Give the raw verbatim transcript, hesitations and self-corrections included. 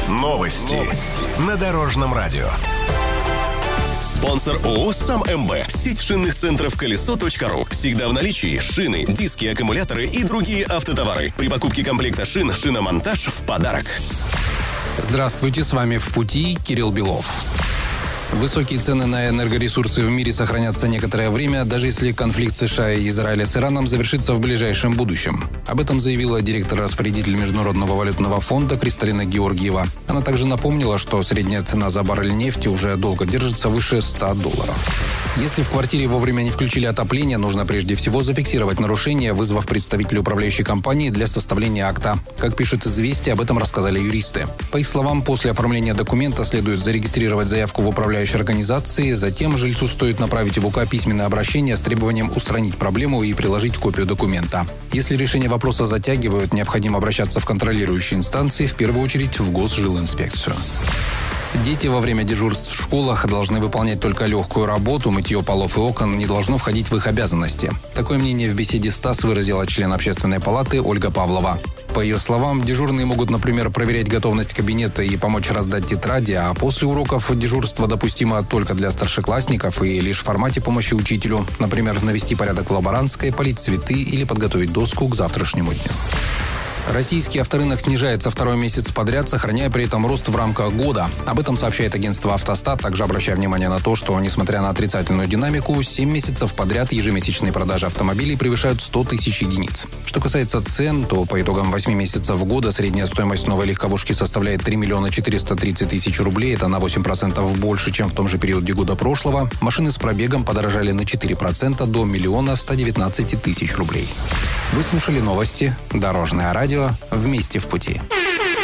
Новости на Дорожном радио. Спонсор ООО «Сам МБ». Сеть шинных центров колесо точка ру. Всегда в наличии шины, диски, аккумуляторы и другие автотовары. При покупке комплекта шин шиномонтаж в подарок. Здравствуйте, с вами «В пути» Кирилл Белов. Высокие цены на энергоресурсы в мире сохранятся некоторое время, даже если конфликт США и Израиля с Ираном завершится в ближайшем будущем. Об этом заявила директор-распорядитель Международного валютного фонда Кристалина Георгиева. Она также напомнила, что средняя цена за баррель нефти уже долго держится выше ста долларов. Если в квартире вовремя не включили отопление, нужно прежде всего зафиксировать нарушение, вызвав представителя управляющей компании для составления акта. Как пишет «Известия», об этом рассказали юристы. По их словам, после оформления документа следует зарегистрировать заявку в управляющей организации, затем жильцу стоит направить в УК письменное обращение с требованием устранить проблему и приложить копию документа. Если решение вопроса затягивают, необходимо обращаться в контролирующие инстанции, в первую очередь в Госжилинспекцию. Дети во время дежурств в школах должны выполнять только легкую работу, мытье полов и окон не должно входить в их обязанности. Такое мнение в беседе с ТАСС выразила член Общественной палаты Ольга Павлова. По ее словам, дежурные могут, например, проверять готовность кабинета и помочь раздать тетради, а после уроков дежурство допустимо только для старшеклассников и лишь в формате помощи учителю. Например, навести порядок в лаборантской, полить цветы или подготовить доску к завтрашнему дню. Российский авторынок снижается второй месяц подряд, сохраняя при этом рост в рамках года. Об этом сообщает агентство «Автостат», также обращая внимание на то, что, несмотря на отрицательную динамику, семь месяцев подряд ежемесячные продажи автомобилей превышают сто тысяч единиц. Что касается цен, то по итогам восьми месяцев года средняя стоимость новой легковушки составляет три миллиона четыреста тридцать тысяч рублей. Это на восемь процентов больше, чем в том же периоде года прошлого. Машины с пробегом подорожали на четыре процента до миллиона ста девятнадцати тысяч рублей. Вы слушали новости «Дорожное радио». Вместе в пути.